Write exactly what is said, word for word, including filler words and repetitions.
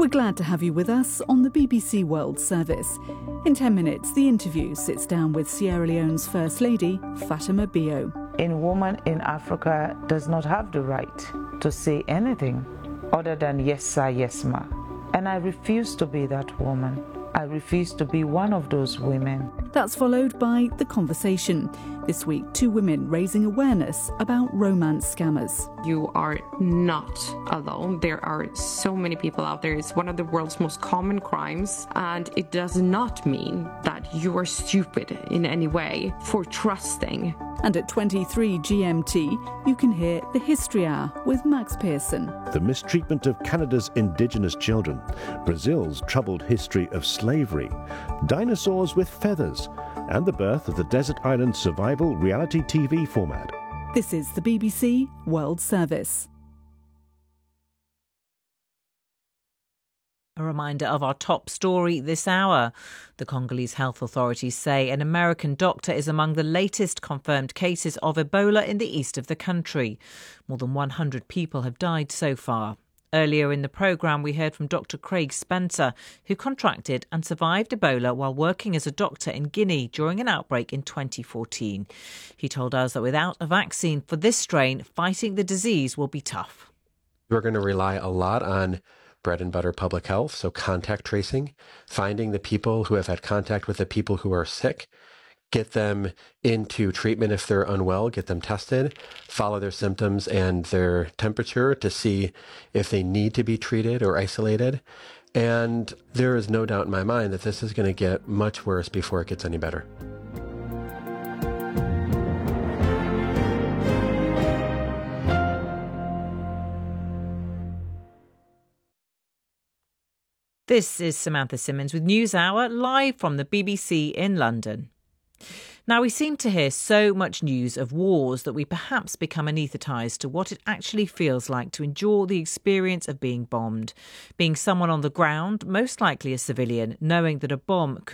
We're glad to have you with us on the B B C World Service. In ten minutes, The Interview sits down with Sierra Leone's First Lady, Fatima Bio. A woman in Africa does not have the right to say anything other than yes sir, yes ma. And I refuse to be that woman. I refuse to be one of those women. That's followed by The Conversation. This week, two women raising awareness about romance scammers. You are not alone. There are so many people out there. It's one of the world's most common crimes, and it does not mean that you are stupid in any way for trusting. And at twenty-three G M T, you can hear The History Hour with Max Pearson. The mistreatment of Canada's Indigenous children, Brazil's troubled history of slavery, dinosaurs with feathers, and the birth of the Desert Island Survival reality T V format. This is the B B C World Service. A reminder of our top story this hour. The Congolese health authorities say an American doctor is among the latest confirmed cases of Ebola in the east of the country. More than one hundred people have died so far. Earlier in the programme, we heard from Doctor Craig Spencer, who contracted and survived Ebola while working as a doctor in Guinea during an outbreak in twenty fourteen. He told us that without a vaccine for this strain, fighting the disease will be tough. We're going to rely a lot on bread and butter public health, so contact tracing, finding the people who have had contact with the people who are sick, get them into treatment if they're unwell, get them tested, follow their symptoms and their temperature to see if they need to be treated or isolated. And there is no doubt in my mind that this is going to get much worse before it gets any better. This is Samantha Simmons with NewsHour, live from the B B C in London. Now, we seem to hear so much news of wars that we perhaps become anaesthetised to what it actually feels like to endure the experience of being bombed. Being someone on the ground, most likely a civilian, knowing that a bomb could